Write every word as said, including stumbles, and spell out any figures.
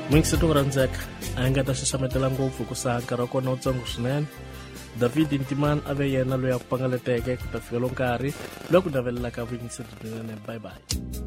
Mwingisito randzeka a nga ta xaxametela ngopfu ku saha nkarhi wa kona wutsongo swinene. David Ntimani a ve yena loyi a ku pangaleteke ku ta fika lo nkarhi loku navelelaka vuyingiseri byinene. Bye bye.